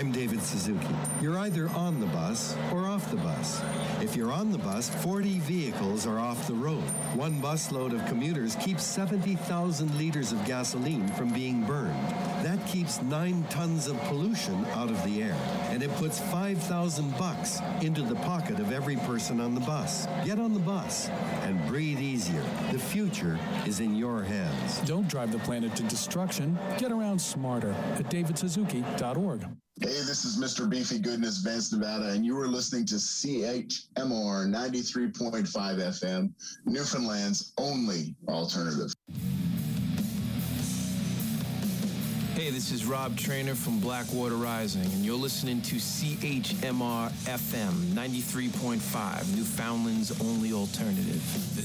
I'm David Suzuki. You're either on the bus or off the bus. If you're on the bus, 40 vehicles are off the road. One busload of commuters keeps 70,000 liters of gasoline from being burned. That keeps 9 tons of pollution out of the air. And it puts $5,000 into the pocket of every person on the bus. Get on the bus and breathe easier. The future is in your hands. Don't drive the planet to destruction. Get around smarter at davidsuzuki.org. Hey, this is Mr. Beefy Goodness, Vance, Nevada, and you are listening to CHMR 93.5 FM, Newfoundland's only alternative. Hey, this is Rob Trainer from Blackwater Rising, and you're listening to CHMR FM 93.5, Newfoundland's only alternative.